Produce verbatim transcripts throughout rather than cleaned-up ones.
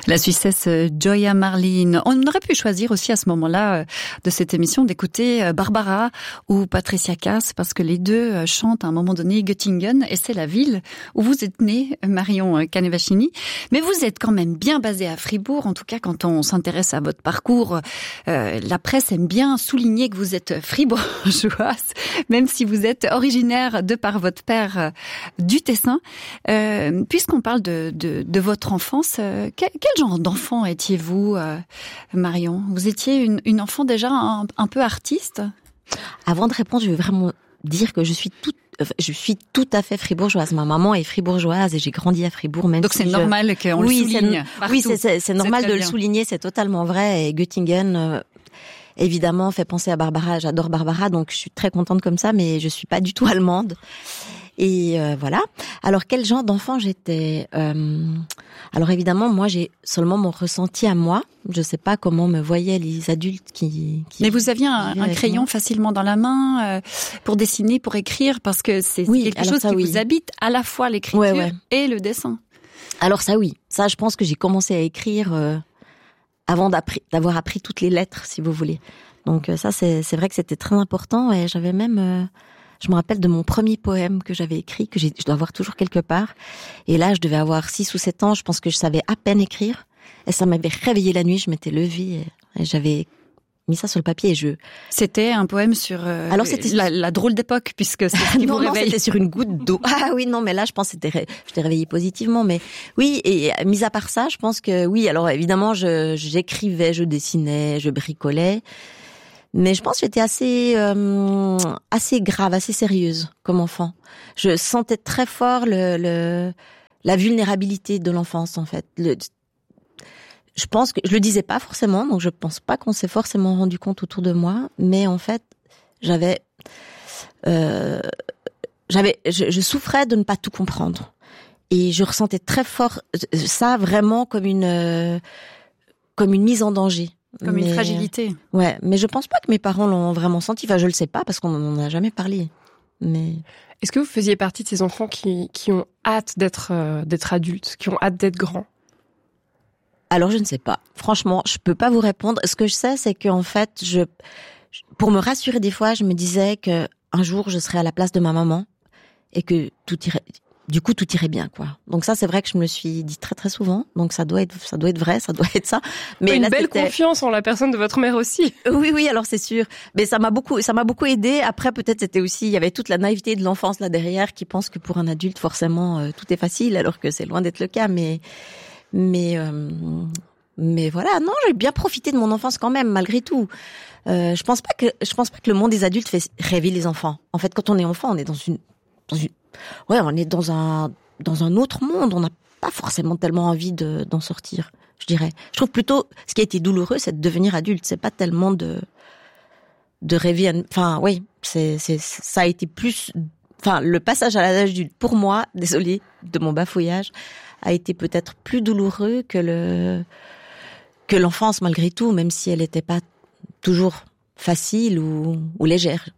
La Suissesse Joya Marlin. On aurait pu choisir aussi à ce moment-là de cette émission d'écouter Barbara ou Patricia Cass, parce que les deux chantent à un moment donné Göttingen, et c'est la ville où vous êtes née, Marion Canevachini. Mais vous êtes quand même bien basée à Fribourg. En tout cas, quand on s'intéresse à votre parcours, euh, la presse aime bien souligner que vous êtes fribourgeoise, même si vous êtes originaire de par votre père euh, du Tessin. Euh, puisqu'on parle de, de, de votre enfance, euh, quel, quel genre d'enfant étiez-vous, euh, Marion? Vous étiez une, une enfant déjà un, un peu artiste? Avant de répondre, je veux vraiment dire que je suis toute, je suis tout à fait fribourgeoise. Ma maman est fribourgeoise et j'ai grandi à Fribourg. Même Donc si c'est je... normal qu'on oui, le souligne. C'est... Oui, c'est, c'est, c'est normal c'est de bien. Le souligner. C'est totalement vrai. Et Göttingen, euh, évidemment, fait penser à Barbara. J'adore Barbara, donc je suis très contente comme ça. Mais je suis pas du tout allemande. Et euh, voilà. Alors, quel genre d'enfant j'étais euh... Alors, évidemment, moi, j'ai seulement mon ressenti à moi. Je sais pas comment me voyaient les adultes qui... qui Mais vous aviez un, un crayon moi. facilement dans la main euh, pour dessiner, pour écrire, parce que c'est oui, quelque chose ça, qui oui. vous habite, à la fois l'écriture ouais, ouais. et le dessin. Alors ça, oui. Ça, je pense que j'ai commencé à écrire euh, avant d'avoir appris toutes les lettres, si vous voulez. Donc ça, c'est, c'est vrai que c'était très important. Et j'avais même... Euh, Je me rappelle de mon premier poème que j'avais écrit, que j'ai, je dois avoir toujours quelque part. Et là, je devais avoir six ou sept ans. Je pense que je savais à peine écrire. Et ça m'avait réveillée la nuit. Je m'étais levée et, et j'avais mis ça sur le papier. Et je... C'était un poème sur euh, Alors, c'était... La, la drôle d'époque, puisque c'est ce qui non, vous non, réveille. C'était sur une goutte d'eau. Ah oui, non, mais là, je pense que c'était, ré... je t'ai réveillée positivement. Mais oui, et mis à part ça, je pense que oui. Alors, évidemment, je, j'écrivais, je dessinais, je bricolais. Mais je pense que j'étais assez euh, assez grave, assez sérieuse comme enfant. Je sentais très fort le, le la vulnérabilité de l'enfance en fait. Le, je pense que je le disais pas forcément, donc je pense pas qu'on s'est forcément rendu compte autour de moi. Mais en fait, j'avais euh, j'avais je, je souffrais de ne pas tout comprendre et je ressentais très fort ça vraiment comme une comme une mise en danger. Comme mais, une fragilité. Ouais, mais je pense pas que mes parents l'ont vraiment senti. Enfin, je le sais pas parce qu'on n'en a jamais parlé. Mais est-ce que vous faisiez partie de ces enfants qui qui ont hâte d'être euh, d'être adultes, qui ont hâte d'être grands? Alors je ne sais pas. Franchement, je peux pas vous répondre. Ce que je sais, c'est qu'en fait, je pour me rassurer des fois, je me disais que un jour je serais à la place de ma maman et que tout irait. Du coup, tout irait bien, quoi. Donc ça, c'est vrai que je me le suis dit très très souvent. Donc ça doit être, ça doit être vrai, ça doit être ça. Mais une là, belle c'était... confiance en la personne de votre mère aussi. Oui, oui, alors c'est sûr. Mais ça m'a beaucoup, ça m'a beaucoup aidé. Après, peut-être c'était aussi, il y avait toute la naïveté de l'enfance là derrière, qui pense que pour un adulte, forcément, euh, tout est facile, alors que c'est loin d'être le cas. Mais, mais, euh, mais voilà. Non, j'ai bien profité de mon enfance quand même, malgré tout. Euh, je pense pas que, je pense pas que le monde des adultes fait rêver les enfants. En fait, quand on est enfant, on est dans une Dans une... Ouais, on est dans un dans un autre monde. On n'a pas forcément tellement envie de d'en sortir, je dirais. Je trouve plutôt ce qui a été douloureux, c'est de devenir adulte. C'est pas tellement de de rêver. Enfin, oui, c'est c'est ça a été plus. Enfin, le passage à l'âge adulte, pour moi, désolée de mon bafouillage, a été peut-être plus douloureux que le que l'enfance malgré tout, même si elle n'était pas toujours facile ou ou légère.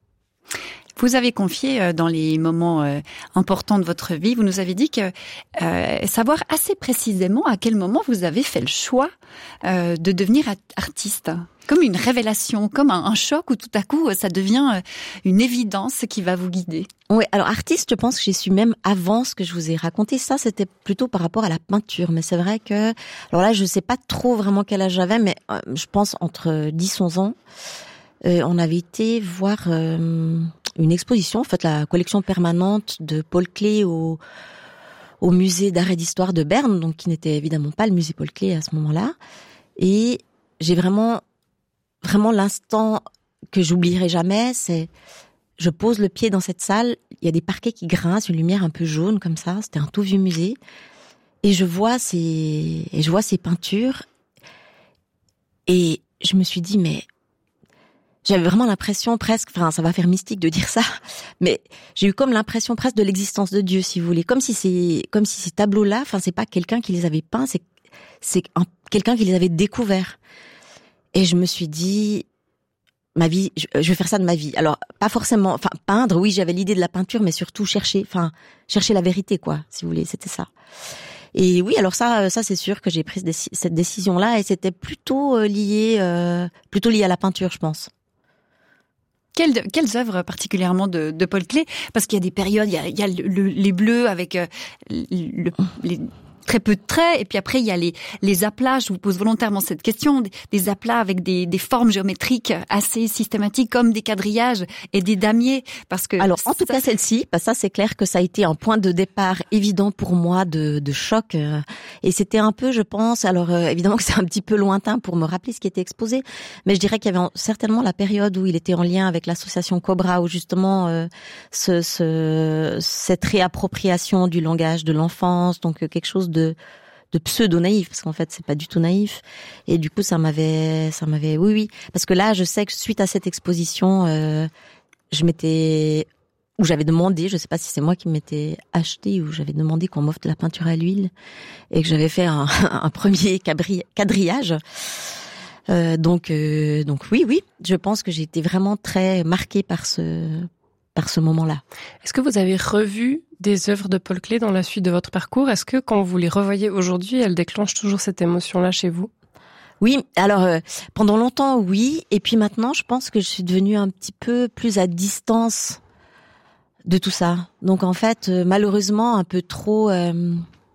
Vous avez confié dans les moments euh, importants de votre vie, vous nous avez dit que euh, savoir assez précisément à quel moment vous avez fait le choix euh, de devenir artiste. Comme une révélation, comme un, un choc où tout à coup ça devient une évidence qui va vous guider. Oui, alors artiste, je pense que j'y suis même avant ce que je vous ai raconté. Ça, c'était plutôt par rapport à la peinture. Mais c'est vrai que... Alors là, je sais pas trop vraiment quel âge j'avais, mais euh, je pense entre dix et onze ans. Euh, on avait été voir... Euh, une exposition, en fait, la collection permanente de Paul Klee au, au musée d'art et d'histoire de Berne, donc qui n'était évidemment pas le musée Paul Klee à ce moment-là. Et j'ai vraiment, vraiment l'instant que j'oublierai jamais, c'est, je pose le pied dans cette salle, il y a des parquets qui grincent, une lumière un peu jaune comme ça, c'était un tout vieux musée, et je vois ces, et je vois ces peintures, et je me suis dit, mais j'avais vraiment l'impression presque, enfin ça va faire mystique de dire ça, mais j'ai eu comme l'impression presque de l'existence de Dieu, si vous voulez, comme si c'est, comme si ces tableaux-là, enfin c'est pas quelqu'un qui les avait peints, c'est, c'est un, quelqu'un qui les avait découverts. Et je me suis dit, ma vie, je, je vais faire ça de ma vie. Alors pas forcément, enfin peindre, oui j'avais l'idée de la peinture, mais surtout chercher, enfin chercher la vérité quoi, si vous voulez, c'était ça. Et oui, alors ça, ça c'est sûr que j'ai pris cette décision-là et c'était plutôt lié, euh, plutôt lié à la peinture, je pense. Quelles, quelles œuvres particulièrement de, de Paul Klee? Parce qu'il y a des périodes, il y a, il y a le, le, les bleus avec euh, le, les très peu de traits, et puis après il y a les, les aplats. Je vous pose volontairement cette question, des, des aplats avec des, des formes géométriques assez systématiques, comme des quadrillages et des damiers. Parce que alors en tout ça... cas celle-ci, bah ça c'est clair que ça a été un point de départ évident pour moi de, de choc, euh, et c'était un peu, je pense, alors euh, évidemment que c'est un petit peu lointain pour me rappeler ce qui était exposé, mais je dirais qu'il y avait certainement la période où il était en lien avec l'association Cobra, où justement euh, ce, ce, cette réappropriation du langage de l'enfance, donc euh, quelque chose de de pseudo-naïf, parce qu'en fait c'est pas du tout naïf, et du coup ça m'avait ça m'avait oui oui parce que là je sais que suite à cette exposition euh, je m'étais où j'avais demandé, je sais pas si c'est moi qui m'étais acheté ou j'avais demandé qu'on m'offre de la peinture à l'huile et que j'avais fait un, un premier cabri, quadrillage euh, donc euh, donc oui oui je pense que j'ai été vraiment très marquée par ce par ce moment-là. Est-ce que vous avez revu des œuvres de Paul Klee dans la suite de votre parcours? Est-ce que quand vous les revoyez aujourd'hui, elles déclenchent toujours cette émotion-là chez vous? Oui, alors euh, pendant longtemps, oui. Et puis maintenant, je pense que je suis devenue un petit peu plus à distance de tout ça. Donc en fait, euh, malheureusement, un peu trop... Euh,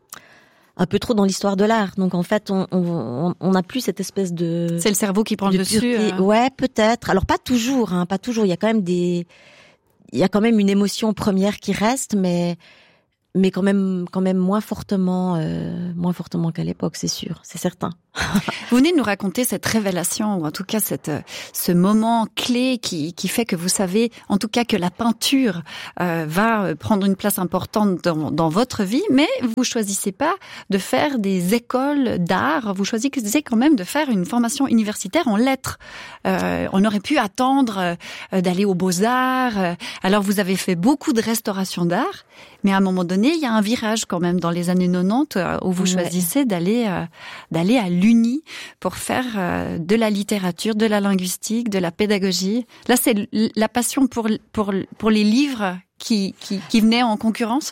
un peu trop dans l'histoire de l'art. Donc en fait, on on on n'a plus cette espèce de... C'est le cerveau qui prend le dessus. Euh... Ouais, peut-être. Alors pas toujours, hein, pas toujours. Il y a quand même des... Il y a quand même une émotion première qui reste, mais mais quand même quand même moins fortement euh, moins fortement qu'à l'époque, c'est sûr, c'est certain. Vous venez de nous raconter cette révélation, ou en tout cas cette ce moment clé qui qui fait que vous savez, en tout cas, que la peinture euh, va prendre une place importante dans dans votre vie, mais vous choisissez pas de faire des écoles d'art, vous choisissez quand même de faire une formation universitaire en lettres. Euh, on aurait pu attendre euh, d'aller aux Beaux-Arts. Alors vous avez fait beaucoup de restauration d'art, mais à un moment donné, il y a un virage quand même dans les années quatre-vingt-dix euh, où vous ouais. choisissez d'aller euh, d'aller à l'Uni pour faire euh, de la littérature, de la linguistique, de la pédagogie. Là, c'est la passion pour pour pour les livres qui qui, qui venaient en concurrence.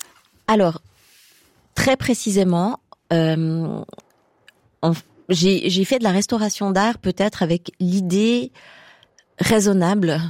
Alors, très précisément, euh, en, j'ai j'ai fait de la restauration d'art peut-être avec l'idée raisonnable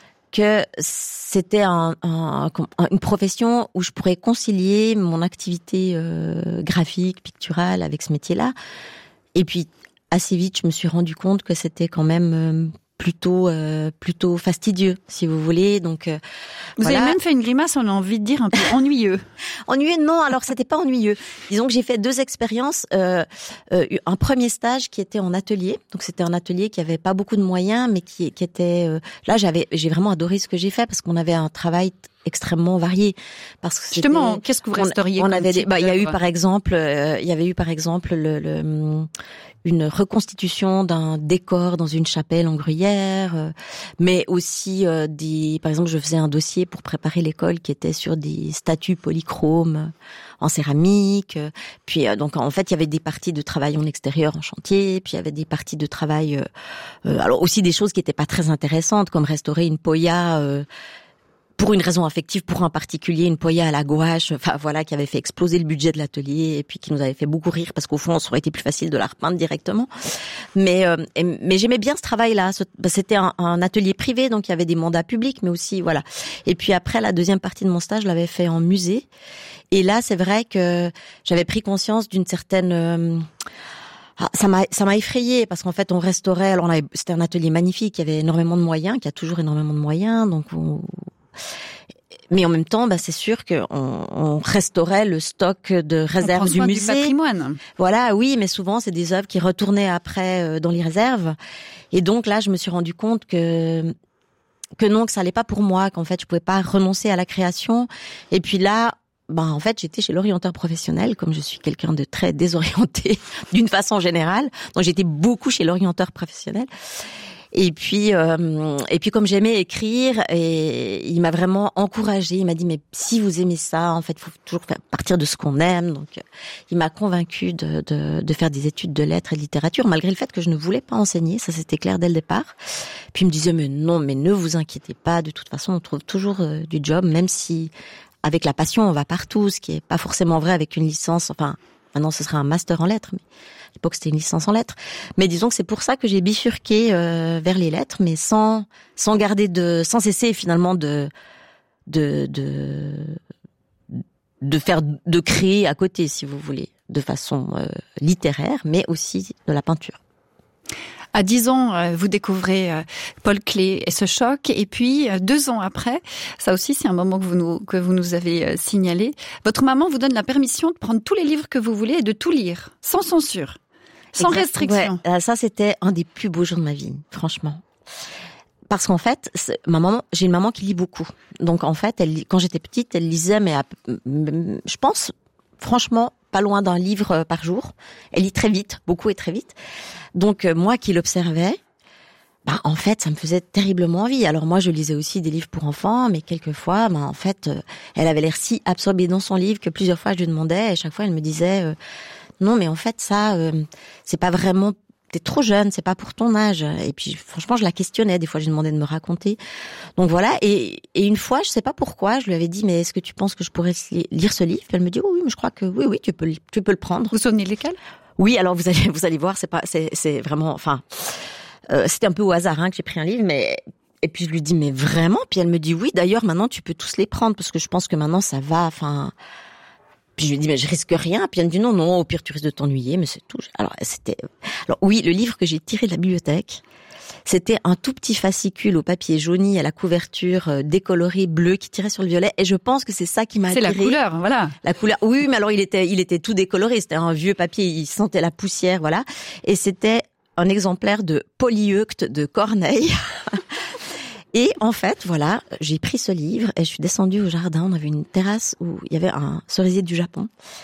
que c'était un, un, une profession où je pourrais concilier mon activité euh, graphique, picturale avec ce métier-là. Et puis, assez vite, je me suis rendu compte que c'était quand même euh, plutôt euh, plutôt fastidieux, si vous voulez. Donc, euh, vous voilà. avez même fait une grimace, on a envie de dire un peu ennuyeux. Ennuyeux, non. Alors, c'était pas ennuyeux. Disons que j'ai fait deux expériences. Euh, euh, un premier stage qui était en atelier. Donc, c'était un atelier qui avait pas beaucoup de moyens, mais qui qui était euh, là. J'avais j'ai vraiment adoré ce que j'ai fait parce qu'on avait un travail extrêmement varié. Parce que justement, qu'est-ce que vous restauriez? On, on avait des, bah, il y a eu par exemple, euh, il y avait eu par exemple le, le une reconstitution d'un décor dans une chapelle en gruyère, euh, mais aussi euh, des, par exemple, je faisais un dossier pour préparer l'école qui était sur des statues polychromes en céramique. Puis euh, donc en fait, il y avait des parties de travail en extérieur en chantier, puis il y avait des parties de travail, euh, euh, alors aussi des choses qui étaient pas très intéressantes, comme restaurer une poya. Euh, pour une raison affective, pour un particulier, une poya à la gouache, enfin voilà, qui avait fait exploser le budget de l'atelier et puis qui nous avait fait beaucoup rire parce qu'au fond, ça aurait été plus facile de la repeindre directement. Mais euh, et, mais j'aimais bien ce travail-là. C'était un, un atelier privé, donc il y avait des mandats publics, mais aussi voilà. Et puis après, la deuxième partie de mon stage, je l'avais fait en musée. Et là, c'est vrai que j'avais pris conscience d'une certaine euh, Ah, ça m'a ça m'a effrayée parce qu'en fait on restaurait. Alors on avait, c'était un atelier magnifique, il y avait énormément de moyens, qui a toujours énormément de moyens, donc on, mais en même temps, bah c'est sûr que on, on restaurait le stock de réserves du musée. Du patrimoine. Voilà, oui, mais souvent c'est des œuvres qui retournaient après dans les réserves. Et donc là, je me suis rendu compte que que non, que ça allait pas pour moi, qu'en fait je pouvais pas renoncer à la création. Et puis là. Ben en fait, j'étais chez l'orienteur professionnel, comme je suis quelqu'un de très désorienté d'une façon générale. Donc j'étais beaucoup chez l'orienteur professionnel. Et puis euh, et puis comme j'aimais écrire, et il m'a vraiment encouragée. Il m'a dit mais si vous aimez ça, en fait, il faut toujours faire partir de ce qu'on aime. Donc il m'a convaincue de, de de faire des études de lettres et de littérature, malgré le fait que je ne voulais pas enseigner. Ça c'était clair dès le départ. Puis il me disait mais non, mais ne vous inquiétez pas. De toute façon, on trouve toujours euh, du job, même si avec la passion, on va partout, ce qui est pas forcément vrai avec une licence. Enfin, maintenant, ce serait un master en lettres, mais à l'époque, c'était une licence en lettres. Mais disons que c'est pour ça que j'ai bifurqué euh, vers les lettres, mais sans sans garder de, sans cesser finalement de de de de faire, de créer à côté, si vous voulez, de façon euh, littéraire, mais aussi de la peinture. À dix ans, vous découvrez Paul Klee et ce choc. Et puis, deux ans après, ça aussi, c'est un moment que vous nous, que vous nous avez signalé. Votre maman vous donne la permission de prendre tous les livres que vous voulez et de tout lire, sans censure, sans exact, restriction. Ouais, ça, c'était un des plus beaux jours de ma vie, franchement. Parce qu'en fait, ma maman, j'ai une maman qui lit beaucoup. Donc, en fait, elle, quand j'étais petite, elle lisait, mais à, je pense, franchement, pas loin d'un livre par jour. Elle lit très vite, beaucoup et très vite. Donc, moi qui l'observais, bah, en fait, ça me faisait terriblement envie. Alors moi, je lisais aussi des livres pour enfants, mais quelquefois, bah, en fait, elle avait l'air si absorbée dans son livre que plusieurs fois, je lui demandais, et chaque fois, elle me disait, euh, non, mais en fait, ça, euh, c'est pas vraiment... T'es trop jeune, c'est pas pour ton âge. Et puis, franchement, je la questionnais. Des fois, je lui demandais de me raconter. Donc voilà. Et, et une fois, je sais pas pourquoi, je lui avais dit, mais est-ce que tu penses que je pourrais lire ce livre? Puis elle me dit, oh, oui, mais je crois que oui, oui, tu peux, tu peux le prendre. Vous vous souvenez lesquels? Oui, alors vous allez, vous allez voir, c'est pas, c'est, c'est vraiment, enfin, euh, c'était un peu au hasard hein, que j'ai pris un livre, mais et puis je lui dis, mais vraiment? Puis elle me dit, oui. D'ailleurs, maintenant, tu peux tous les prendre parce que je pense que maintenant, ça va. Enfin. Puis je lui dis, mais je risque rien. Puis elle me dit, non, non, au pire, tu risques de t'ennuyer, mais c'est tout. Alors, c'était, alors oui, le livre que j'ai tiré de la bibliothèque, c'était un tout petit fascicule au papier jauni à la couverture euh, décolorée bleue qui tirait sur le violet. Et je pense que c'est ça qui m'a attiré. C'est la couleur, voilà. La couleur. Oui, mais alors il était, il était tout décoloré. C'était un vieux papier. Il sentait la poussière, voilà. Et c'était un exemplaire de Polyeucte de Corneille. Et en fait, voilà, j'ai pris ce livre et je suis descendue au jardin. On avait une terrasse où il y avait un cerisier du Japon.